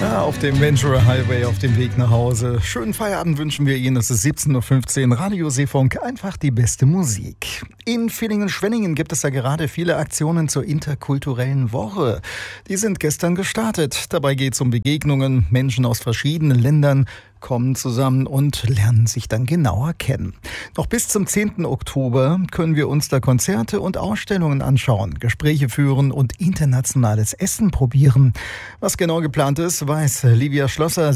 Ja, auf dem Ventura Highway, auf dem Weg nach Hause. Schönen Feierabend wünschen wir Ihnen. Es ist 17.15 Uhr, Radio Seefunk, einfach die beste Musik. In Villingen-Schwenningen gibt es ja gerade viele Aktionen zur interkulturellen Woche. Die sind gestern gestartet. Dabei geht es um Begegnungen. Menschen aus verschiedenen Ländern kommen zusammen und lernen sich dann genauer kennen. Noch bis zum 10. Oktober können wir uns da Konzerte und Ausstellungen anschauen, Gespräche führen und internationales Essen probieren. Was genau geplant ist, weiß Livia Schlosser.